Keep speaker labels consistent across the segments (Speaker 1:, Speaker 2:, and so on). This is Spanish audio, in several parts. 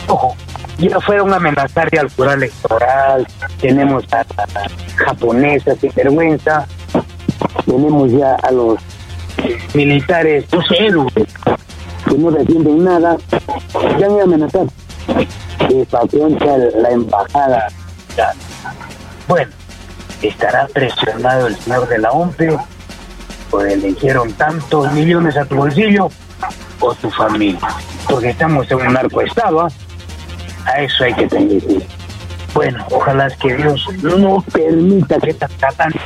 Speaker 1: Ojo, ya fueron a amenazar ya al jurado electoral, tenemos a japonesas sin vergüenza, tenemos ya a los militares, los héroes, que no defienden nada, ya han ido a amenazar. Contra la embajada. Bueno, estará presionado el señor de la OMPE, o le dijeron tantos millones a tu bolsillo o tu familia, porque estamos en un narcoestado, ¿eh? A eso hay que tener. Bueno, ojalá es que Dios no permita que esta satánica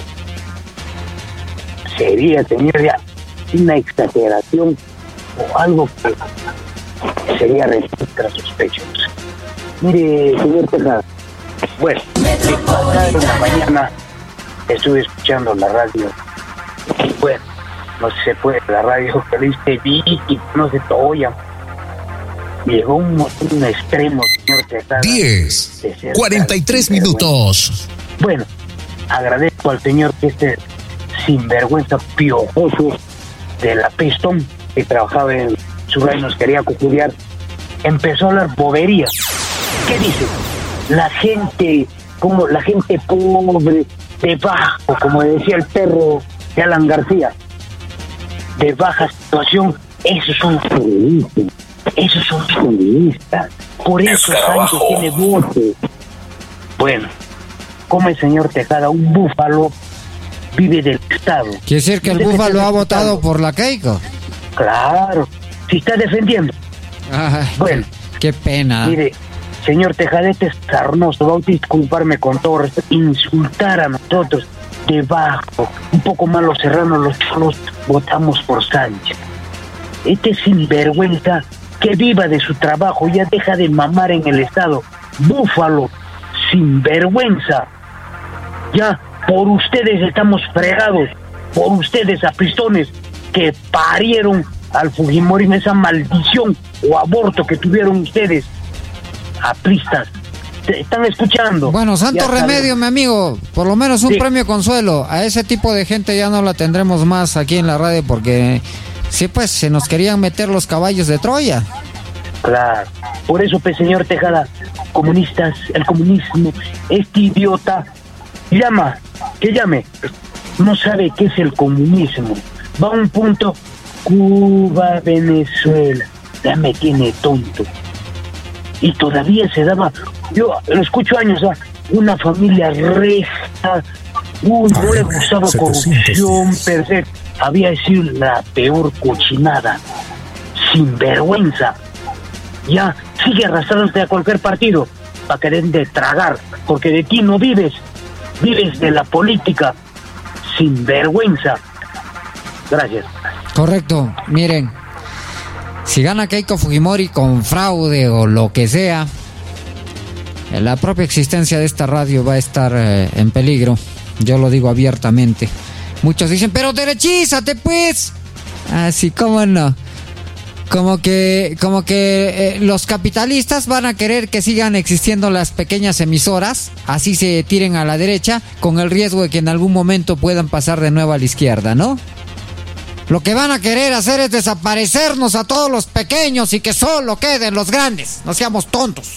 Speaker 1: sería tener ya una exageración o algo que sería recontra sospechoso. Mire, señor Tejada, bueno, en la mañana estuve escuchando la radio. Bueno, no se puede, la radio que dice Vicky, no se toya. Llegó un extremo, señor Tejada.
Speaker 2: 10:43 minutos.
Speaker 1: Bueno, agradezco al señor que este sinvergüenza piojoso de la Pestón, que trabajaba en su radio y nos quería cujudear, empezó a hablar boberías. ¿Qué dice? La gente, como la gente pobre, de bajo, como decía el perro de Alan García, de baja situación, esos son comunistas. Esos son comunistas. Por eso Sánchez tiene votos. Bueno, como el señor Tejada, un búfalo vive del Estado.
Speaker 3: ¿Quiere decir que el búfalo ha votado por la Keiko?
Speaker 1: Claro, si está defendiendo.
Speaker 3: Ay,
Speaker 1: bueno,
Speaker 3: qué pena.
Speaker 1: Mire, señor Tejadete es sarnoso, va a disculparme con todo respeto, insultar a nosotros debajo, un poco más los serranos, los cholos, votamos por Sánchez. Este sinvergüenza, que viva de su trabajo, ya deja de mamar en el Estado. Búfalo, sinvergüenza. Ya, por ustedes estamos fregados, por ustedes, apistones, que parieron al Fujimorismo, esa maldición o aborto que tuvieron ustedes, apristas. ¿Están escuchando?
Speaker 3: Bueno, santo remedio, mi amigo, por lo menos un premio consuelo. A ese tipo de gente ya no la tendremos más aquí en la radio, porque sí, pues, se nos querían meter los caballos de Troya.
Speaker 1: Claro, por eso, pues, señor Tejada, comunistas, el comunismo, este idiota, que llame, no sabe qué es el comunismo. Va a un punto, Cuba, Venezuela, ya me tiene tonto. Y todavía se daba, yo lo escucho años, una familia recta, no le gustaba corrupción, perfecto. Había sido la peor cochinada, sinvergüenza. Ya, sigue arrastrándote a cualquier partido para querer de tragar, porque de ti no vives de la política, sinvergüenza. Gracias.
Speaker 3: Correcto, miren, si gana Keiko Fujimori con fraude o lo que sea, la propia existencia de esta radio va a estar en peligro. Yo lo digo abiertamente. Muchos dicen, pero derechízate, pues. Así, ¿cómo no? Como que los capitalistas van a querer que sigan existiendo las pequeñas emisoras, así se tiren a la derecha, con el riesgo de que en algún momento puedan pasar de nuevo a la izquierda, ¿no? Lo que van a querer hacer es desaparecernos a todos los pequeños y que solo queden los grandes. No seamos tontos.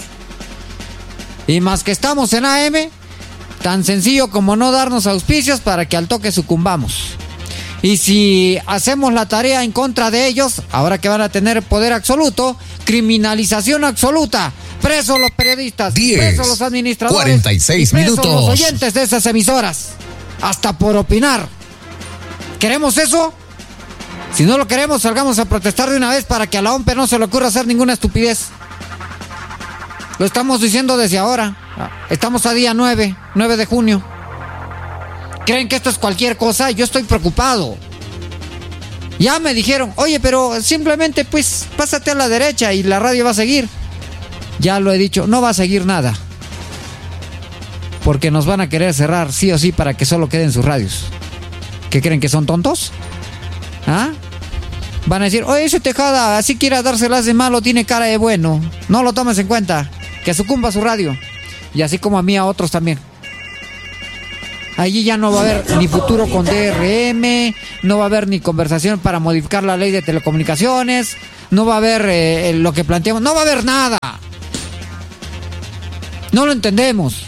Speaker 3: Y más que estamos en AM, tan sencillo como no darnos auspicios para que al toque sucumbamos. Y si hacemos la tarea en contra de ellos, ahora que van a tener poder absoluto, criminalización absoluta, presos los periodistas, presos los administradores,
Speaker 2: 46 minutos.
Speaker 3: Presos los oyentes de esas emisoras, hasta por opinar. ¿Queremos eso? Si no lo queremos, salgamos a protestar de una vez para que a la OMPE no se le ocurra hacer ninguna estupidez. Lo estamos diciendo desde ahora. Estamos a día 9 de junio. ¿Creen que esto es cualquier cosa? Yo estoy preocupado. Ya me dijeron, oye, pero simplemente pues pásate a la derecha y la radio va a seguir. Ya lo he dicho, no va a seguir nada. Porque nos van a querer cerrar sí o sí para que solo queden sus radios. ¿Qué creen, que son tontos? ¿Ah? Van a decir, oye, ese Tejada así quiera dárselas de malo, tiene cara de bueno. No lo tomes en cuenta. Que sucumba su radio. Y así como a mí, a otros también. Allí ya no va a haber ni futuro con DRM, no va a haber ni conversación para modificar la ley de telecomunicaciones, no va a haber lo que planteamos, no va a haber nada. No lo entendemos.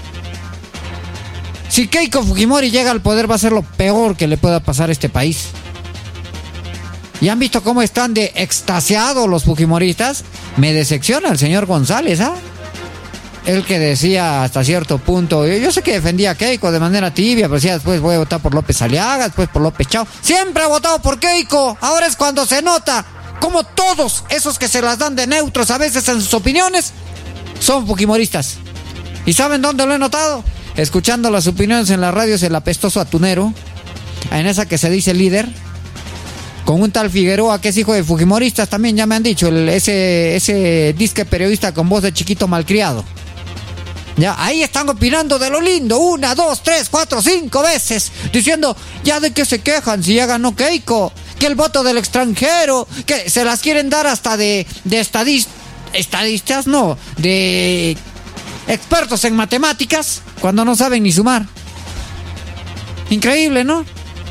Speaker 3: Si Keiko Fujimori llega al poder, va a ser lo peor que le pueda pasar a este país. ¿Y han visto cómo están de extasiados los fujimoristas? Me decepciona el señor González, ¿ah? Él que decía hasta cierto punto, yo sé que defendía a Keiko de manera tibia, pero decía después voy a votar por López Aliaga, después por López Chao. Siempre ha votado por Keiko. Ahora es cuando se nota como todos esos que se las dan de neutros a veces en sus opiniones son fujimoristas. ¿Y saben dónde lo he notado? Escuchando las opiniones en la radio, es el apestoso atunero, en esa que se dice líder, con un tal Figueroa que es hijo de fujimoristas también, ya me han dicho, ese disque periodista con voz de chiquito malcriado. Ya, ahí están opinando de lo lindo, 1, 2, 3, 4, 5 veces, diciendo, ya de qué se quejan si ya ganó Keiko, que el voto del extranjero, que se las quieren dar hasta de estadistas, no, de expertos en matemáticas, cuando no saben ni sumar. Increíble, ¿no?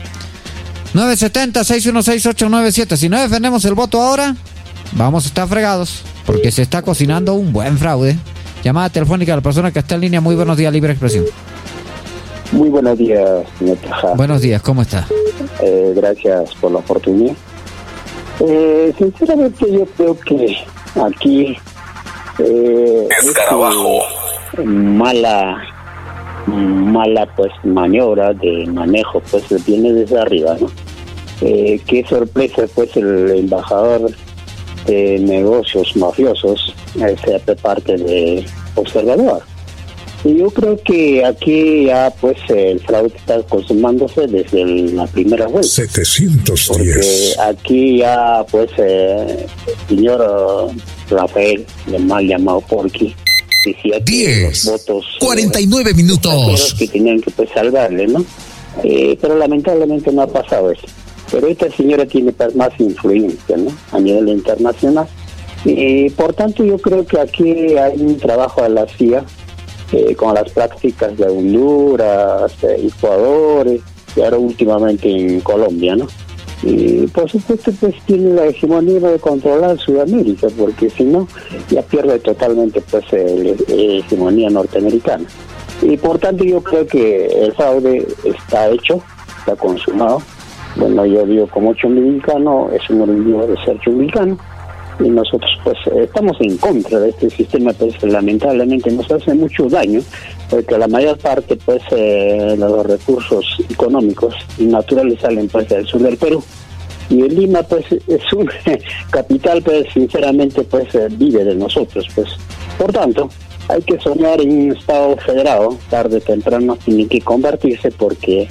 Speaker 3: 970-616-897. Si no defendemos el voto ahora, vamos a estar fregados, porque se está cocinando un buen fraude. Llamada telefónica a la persona que está en línea. Muy buenos días, Libre Expresión.
Speaker 4: Muy buenos días, señor Tejada.
Speaker 3: Buenos días, ¿cómo está?
Speaker 4: Gracias por la oportunidad. Sinceramente yo creo que aquí
Speaker 2: Escarabajo.
Speaker 4: mala pues maniobra de manejo pues viene desde arriba, ¿no? Qué sorpresa pues el embajador de negocios mafiosos sea parte de Observador. Y yo creo que aquí ya pues el fraude está consumándose desde la primera vuelta.
Speaker 2: 710.
Speaker 4: Porque aquí ya pues el señor Rafael, el mal llamado Porky, decía que
Speaker 2: 10,
Speaker 4: los votos
Speaker 2: 49 minutos
Speaker 4: que tenían que pues salvarle, ¿no? Pero lamentablemente no ha pasado eso. Pero esta señora tiene más influencia, ¿no? A nivel internacional. Y por tanto yo creo que aquí hay un trabajo de la CIA con las prácticas de Honduras, Ecuador y ahora últimamente en Colombia, ¿no? Y por supuesto pues tiene la hegemonía de controlar Sudamérica, porque si no ya pierde totalmente pues la hegemonía norteamericana. Y por tanto yo creo que el fraude está hecho, está consumado. Bueno, yo digo como chumbicano, es un orgullo de ser chumbicano, y nosotros pues estamos en contra de este sistema, pues lamentablemente nos hace mucho daño, porque la mayor parte pues los recursos económicos y naturales salen pues del sur del Perú, y el Lima pues es un capital pues sinceramente pues vive de nosotros, pues por tanto hay que soñar en un estado federado, tarde o temprano tiene que convertirse, porque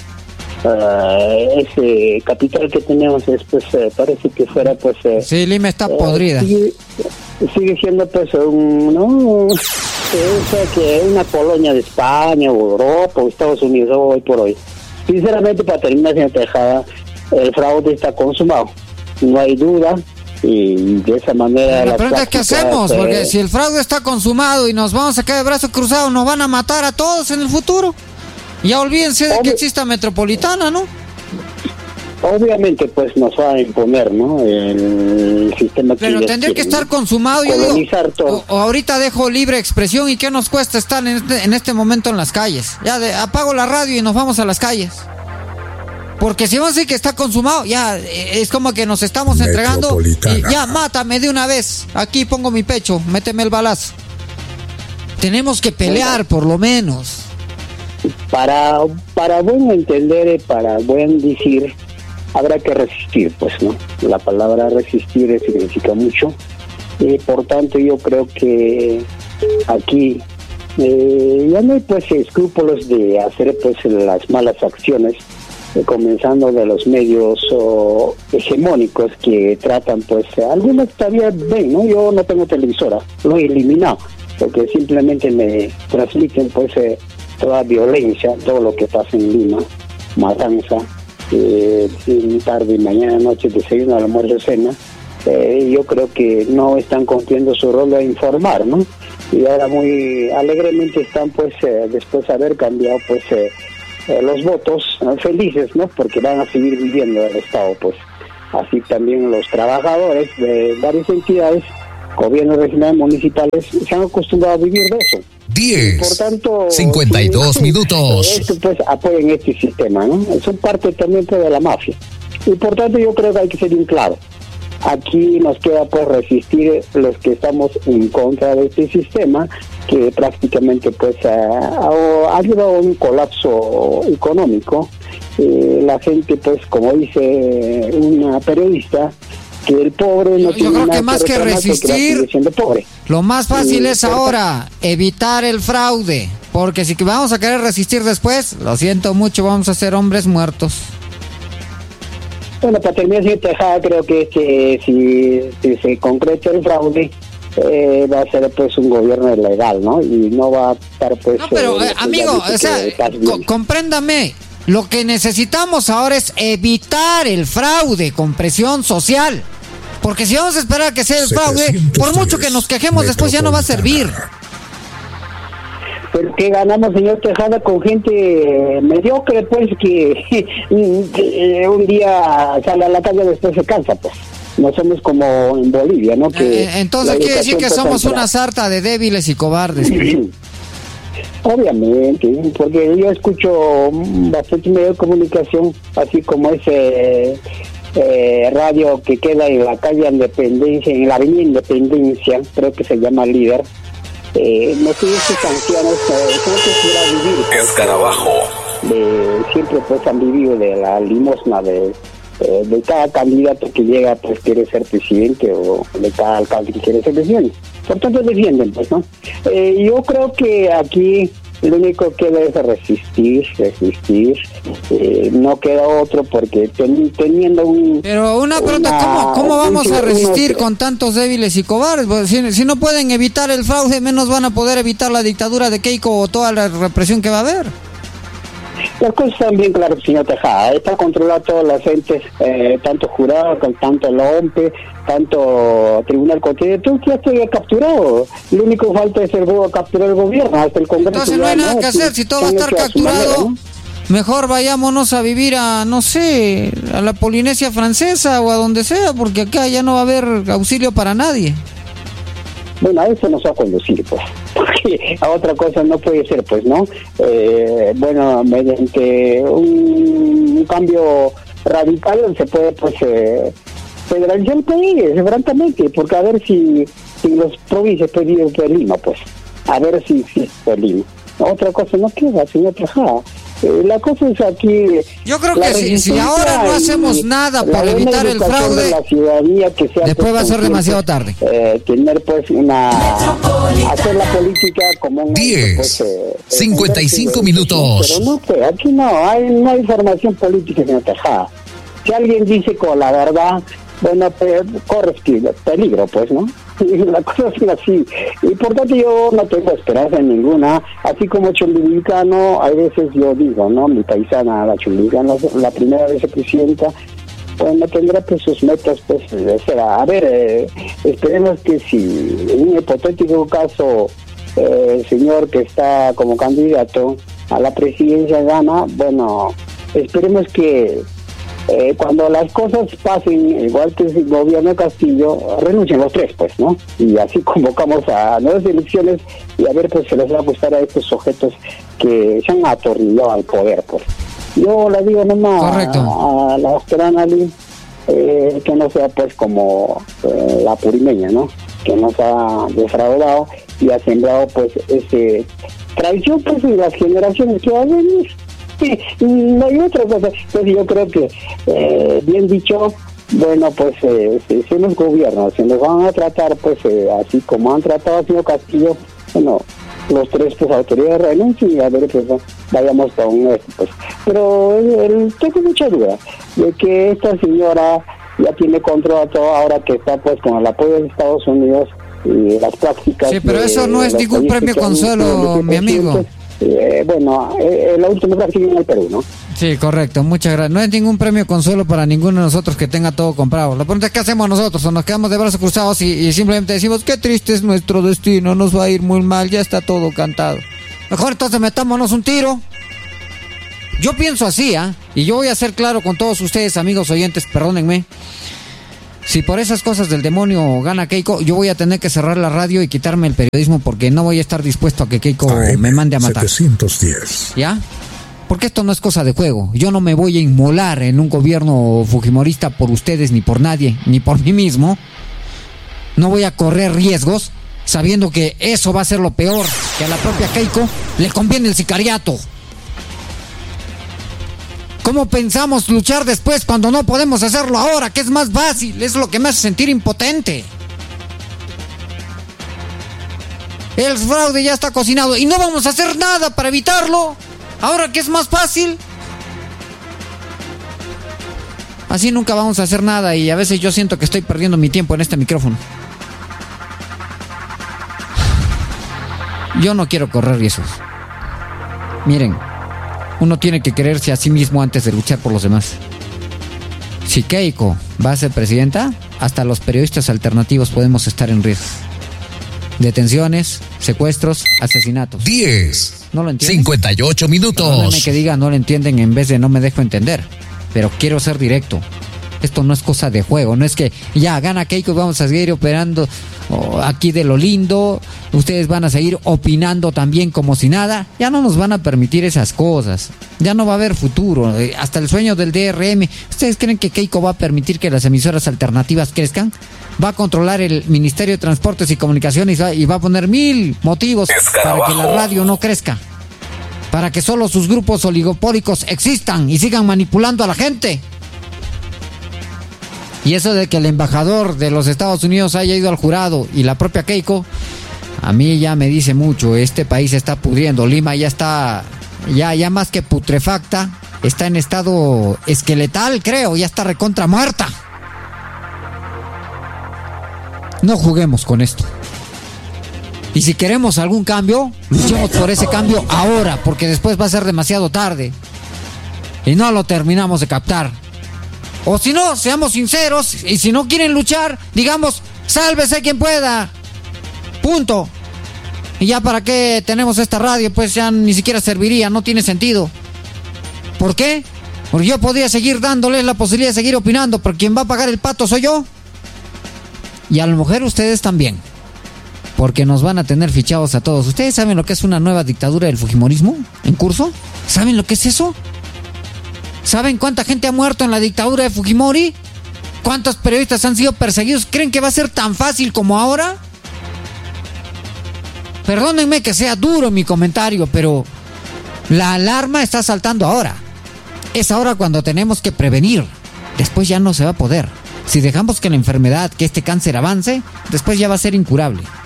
Speaker 4: ese capital que tenemos es pues parece que fuera pues
Speaker 3: sí, Lima está podrida,
Speaker 4: sigue siendo pues que una colonia de España o Europa o Estados Unidos hoy por hoy. Sinceramente, para terminar, señor Tejada, el fraude está consumado, no hay duda, y de esa manera
Speaker 3: la pregunta es ¿qué hacemos? Porque si el fraude está consumado y nos vamos a quedar de brazos cruzados, nos van a matar a todos en el futuro. Ya olvídense de que exista Metropolitana, ¿no?
Speaker 4: Obviamente, pues nos va a imponer, ¿no? El sistema que
Speaker 3: pero tendría que estar consumado. Yo digo, o ahorita dejo libre expresión, y ¿qué nos cuesta estar en este momento en las calles? Ya apago la radio y nos vamos a las calles. Porque si vamos a decir que está consumado, ya es como que nos estamos entregando. Y ya, mátame de una vez. Aquí pongo mi pecho, méteme el balazo. Tenemos que pelear, por lo menos.
Speaker 4: Para buen entender, para buen decir, habrá que resistir, pues, ¿no? La palabra resistir significa mucho. Por tanto, yo creo que aquí ya no hay pues escrúpulos de hacer pues las malas acciones, comenzando de los medios hegemónicos que tratan pues, algunos todavía ven, ¿no? Yo no tengo televisora, lo he eliminado, porque simplemente me transmiten pues toda violencia, todo lo que pasa en Lima, matanza, tarde, mañana, noche, desayuno, almuerzo, cena. Yo creo que no están cumpliendo su rol de informar, ¿no? Y ahora muy alegremente están pues después de haber cambiado pues los votos, felices, ¿no? Porque van a seguir viviendo el Estado, pues. Así también los trabajadores de varias entidades, gobiernos regionales, municipales, se han acostumbrado a vivir de eso.
Speaker 2: 10.
Speaker 4: Por tanto,
Speaker 2: 52 minutos.
Speaker 4: Esto pues apoyan este sistema, ¿no? Son parte también pues, de la mafia. Y por tanto yo creo que hay que ser bien claro. Aquí nos queda pues resistir los que estamos en contra de este sistema que prácticamente pues ha llevado a un colapso económico. La gente pues como dice una periodista que el pobre no
Speaker 3: yo creo que más que resistir, lo más fácil es ahora evitar el fraude, porque si vamos a querer resistir después, lo siento mucho, vamos a ser hombres muertos.
Speaker 4: Bueno, para terminar, señor Tejada, creo que si se concreta el fraude, va a ser pues un gobierno legal, ¿no? Y no va a estar pues...
Speaker 3: No, pero amigo, o sea, compréndame, lo que necesitamos ahora es evitar el fraude con presión social. Porque si vamos a esperar a que sea el fraude, por mucho que nos quejemos después ya no va a servir.
Speaker 4: Pero que ganamos, señor Tejada, con gente mediocre, pues, que un día sale a la calle y después se cansa, pues. No somos como en Bolivia, ¿no? Que
Speaker 3: entonces quiere decir que somos una sarta de débiles y cobardes.
Speaker 4: Obviamente, porque yo escucho bastante medio de comunicación, así como ese radio que queda en la calle Independencia, en la avenida Independencia, creo que se llama Líder. No sé si ancianos siempre vivir
Speaker 2: Escarabajo.
Speaker 4: siempre pues han vivido de la limosna de cada candidato que llega pues quiere ser presidente, o de cada alcalde que quiere ser presidente. Por tanto defienden pues, ¿no? Yo creo que aquí lo único que queda es resistir, no queda otro, porque teniendo un...
Speaker 3: Pero una pregunta, ¿cómo vamos a resistir con tantos débiles y cobardes? Pues, si no pueden evitar el fraude, menos van a poder evitar la dictadura de Keiko o toda la represión que va a haber.
Speaker 4: Las cosas están bien claras, señor Tejada. Está controlado todas las entes, tanto jurado, tanto la OMPE, tanto Tribunal Constitucional, todo ya estoy capturado. Lo único que falta es capturar el gobierno, hasta el Congreso.
Speaker 3: Entonces no hay nada que hacer, si todo va a estar capturado, ¿no? Mejor vayámonos a vivir a, no sé, a la Polinesia Francesa o a donde sea, porque acá ya no va a haber auxilio para nadie.
Speaker 4: Bueno, a eso nos va a conducir, pues, porque a otra cosa no puede ser, pues, ¿no? Bueno, mediante un cambio radical se puede, pues, federalizar el país, francamente, porque a ver si los provincias piden Lima, pues, a ver si Lima. Otra cosa no queda, señor Tejada. La cosa es aquí...
Speaker 3: Yo creo que si ahora no hacemos nada para evitar el fraude,
Speaker 4: de la ciudadanía que sea,
Speaker 3: después va a ser demasiado tarde.
Speaker 4: Tener pues hacer la política como un...
Speaker 2: 10,
Speaker 4: pues,
Speaker 2: 55 minutos.
Speaker 4: Pero no, pues, aquí no hay formación política en la Tejada. Si alguien dice con la verdad, bueno, pues, corres peligro, pues, ¿no? Y la cosa es así. Y por tanto yo no tengo esperanza en ninguna. Así como Chumbilicano, a veces yo digo, ¿no? Mi paisana, la Chumbilicano, la primera vez presidenta, bueno, tendrá pues sus metas, pues, será. A ver, esperemos que si en un hipotético caso el señor que está como candidato a la presidencia gana, bueno, esperemos que cuando las cosas pasen, igual que el gobierno de Castillo, renuncien los tres, pues, ¿no? Y así convocamos a nuevas elecciones y a ver, pues, se les va a gustar a estos sujetos que se han atornillado al poder, pues. Yo le digo nomás a la doctora Analí, que no sea, pues, como la purimeña, ¿no? Que nos ha defraudado y ha sembrado, pues, traición, pues, en las generaciones que van a venir. Sí, no hay otra cosa. Entonces yo creo que, bien dicho, bueno, pues si los gobiernos se nos van a tratar, pues así como han tratado al señor Castillo, bueno, los tres, pues, autoridades renuncian y a ver, pues, vayamos con esto, pues. Pero tengo mucha duda de que esta señora ya tiene control a todo, ahora que está, pues, con el apoyo de Estados Unidos y las prácticas...
Speaker 3: Sí, pero eso no es ningún premio consuelo, mi amigo.
Speaker 4: Bueno, la última práctica en el Perú, ¿no?
Speaker 3: Sí, correcto, muchas gracias. No es ningún premio consuelo para ninguno de nosotros que tenga todo comprado. La pregunta es, ¿qué hacemos nosotros? O nos quedamos de brazos cruzados y simplemente decimos, qué triste es nuestro destino, nos va a ir muy mal, ya está todo cantado. Mejor entonces metámonos un tiro. Yo pienso así, y yo voy a ser claro con todos ustedes, amigos oyentes, perdónenme. Si por esas cosas del demonio gana Keiko, yo voy a tener que cerrar la radio y quitarme el periodismo porque no voy a estar dispuesto a que Keiko me mande a matar.
Speaker 2: 710.
Speaker 3: ¿Ya? Porque esto no es cosa de juego. Yo no me voy a inmolar en un gobierno fujimorista por ustedes, ni por nadie, ni por mí mismo. No voy a correr riesgos sabiendo que eso va a ser lo peor, que a la propia Keiko le conviene el sicariato. ¿Cómo pensamos luchar después cuando no podemos hacerlo ahora? Que es más fácil, es lo que me hace sentir impotente. El fraude ya está cocinado y no vamos a hacer nada para evitarlo. Ahora que es más fácil. Así nunca vamos a hacer nada y a veces yo siento que estoy perdiendo mi tiempo en este micrófono. Yo no quiero correr riesgos. Miren, uno tiene que quererse a sí mismo antes de luchar por los demás. Si Keiko va a ser presidenta, hasta los periodistas alternativos podemos estar en riesgo. Detenciones, secuestros, asesinatos.
Speaker 2: 10.
Speaker 3: ¿No lo entienden?
Speaker 2: 58 minutos.
Speaker 3: Perdónenme que diga no lo entienden en vez de no me dejo entender. Pero quiero ser directo. Esto no es cosa de juego. No es que ya gana Keiko y vamos a seguir operando aquí de lo lindo. Ustedes van a seguir opinando también como si nada. Ya no nos van a permitir esas cosas. Ya no va a haber futuro. Hasta el sueño del DRM. ¿Ustedes creen que Keiko va a permitir que las emisoras alternativas crezcan? Va a controlar el Ministerio de Transportes y Comunicaciones y va a poner 1000 motivos para que la radio no crezca. Para que solo sus grupos oligopólicos existan y sigan manipulando a la gente. Y eso de que el embajador de los Estados Unidos haya ido al jurado y la propia Keiko, a mí ya me dice mucho. Este país se está pudriendo. Lima ya está, ya más que putrefacta, está en estado esqueletal, creo. Ya está recontra muerta. No juguemos con esto. Y si queremos algún cambio, luchemos por ese cambio ahora, porque después va a ser demasiado tarde y no lo terminamos de captar. O si no, seamos sinceros, y si no quieren luchar, digamos, sálvese quien pueda. Punto. Y ya para qué tenemos esta radio, pues ya ni siquiera serviría, no tiene sentido. ¿Por qué? Porque yo podría seguir dándoles la posibilidad de seguir opinando, pero quien va a pagar el pato soy yo. Y a lo mejor ustedes también. Porque nos van a tener fichados a todos. ¿Ustedes saben lo que es una nueva dictadura del fujimorismo en curso? ¿Saben lo que es eso? ¿Saben cuánta gente ha muerto en la dictadura de Fujimori? ¿Cuántos periodistas han sido perseguidos? ¿Creen que va a ser tan fácil como ahora? Perdónenme que sea duro mi comentario, pero la alarma está saltando ahora. Es ahora cuando tenemos que prevenir. Después ya no se va a poder. Si dejamos que la enfermedad, que este cáncer avance, después ya va a ser incurable.